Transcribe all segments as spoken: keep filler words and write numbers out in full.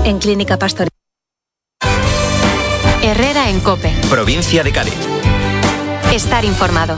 En Clínica Pastorial. Herrera en COPE. Provincia de Cádiz. Estar informado.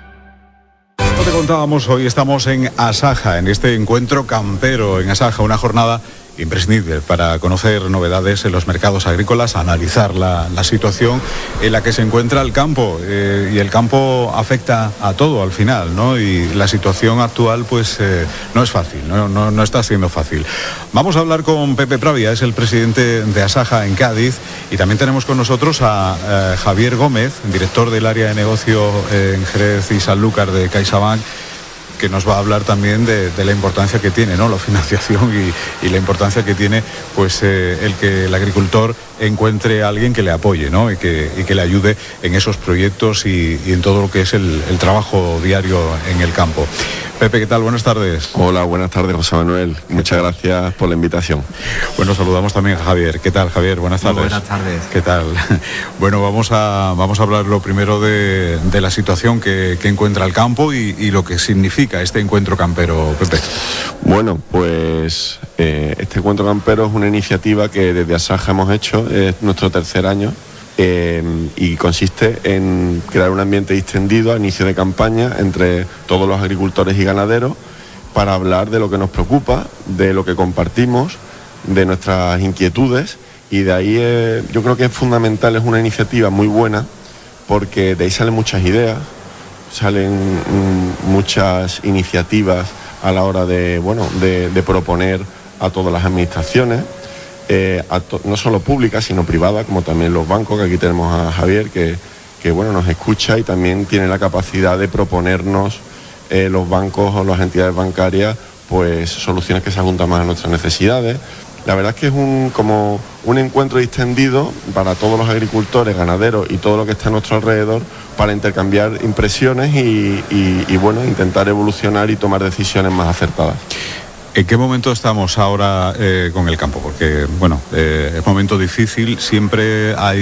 Como te contábamos, hoy estamos en Asaja, en este encuentro campero en Asaja, una jornada imprescindible para conocer novedades en los mercados agrícolas, analizar la, la situación en la que se encuentra el campo, eh, y el campo afecta a todo al final, ¿no? Y la situación actual pues eh, no es fácil, ¿no? No, no está siendo fácil. Vamos a hablar con Pepe Pravia, es el presidente de Asaja en Cádiz, y también tenemos con nosotros a eh, Javier Gómez, director del área de negocio eh, en Jerez y Sanlúcar de CaixaBank, que nos va a hablar también de, de la importancia que tiene, ¿no?, la financiación y, y la importancia que tiene pues eh, el que el agricultor encuentre a alguien que le apoye, ¿no?, y que, y que le ayude en esos proyectos y, y en todo lo que es el, el trabajo diario en el campo. Pepe, ¿qué tal? Buenas tardes. Hola, buenas tardes, José Manuel. Muchas gracias por la invitación. Bueno, saludamos también a Javier. ¿Qué tal, Javier? Buenas tardes. Muy buenas tardes. ¿Qué tal? Bueno, vamos a, vamos a hablar lo primero de, de la situación que, que encuentra el campo y, y lo que significa este encuentro campero, Pepe. Bueno, pues eh, este encuentro campero es una iniciativa que desde Asaja hemos hecho, es nuestro tercer año. Eh, y consiste en crear un ambiente distendido a inicio de campaña entre todos los agricultores y ganaderos para hablar de lo que nos preocupa, de lo que compartimos, de nuestras inquietudes, y de ahí eh, yo creo que es fundamental, es una iniciativa muy buena porque de ahí salen muchas ideas, salen mm, muchas iniciativas a la hora de, bueno, de, de proponer a todas las administraciones. Eh, to- no solo pública, sino privada, como también los bancos, que aquí tenemos a Javier, que, que bueno, nos escucha y también tiene la capacidad de proponernos eh, los bancos o las entidades bancarias pues soluciones que se ajustan más a nuestras necesidades. La verdad es que es un, como un encuentro distendido para todos los agricultores, ganaderos y todo lo que está a nuestro alrededor para intercambiar impresiones y, y, y bueno, intentar evolucionar y tomar decisiones más acertadas. ¿En qué momento estamos ahora eh, con el campo? Porque, bueno, eh, es un momento difícil, siempre hay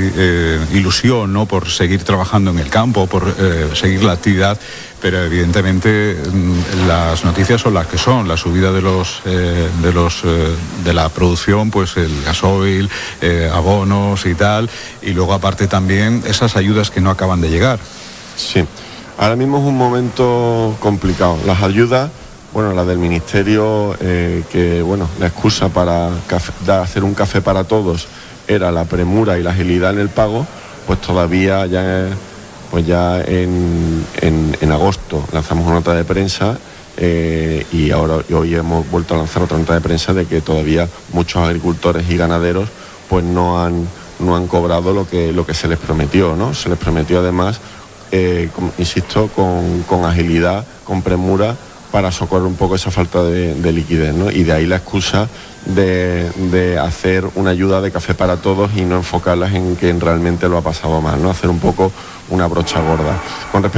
eh, ilusión, ¿no?, por seguir trabajando en el campo, por eh, seguir la actividad, pero evidentemente las noticias son las que son, la subida de los eh, de los eh, de la producción, pues el gasoil, eh, abonos y tal, y luego aparte también esas ayudas que no acaban de llegar. Sí, ahora mismo es un momento complicado. Las ayudas, bueno, la del Ministerio, eh, que bueno, la excusa para café, da, hacer un café para todos era la premura y la agilidad en el pago, pues todavía ya, pues ya en, en, en agosto lanzamos una nota de prensa eh, y ahora y hoy hemos vuelto a lanzar otra nota de prensa de que todavía muchos agricultores y ganaderos pues no han, no han cobrado lo que, lo que se les prometió, ¿no? Se les prometió además, eh, con, insisto, con, con agilidad, con premura, para socorrer un poco esa falta de, de liquidez, ¿no? Y de ahí la excusa de, de hacer una ayuda de café para todos y no enfocarlas en quien realmente lo ha pasado mal, ¿no? Hacer un poco una brocha gorda. Con respecto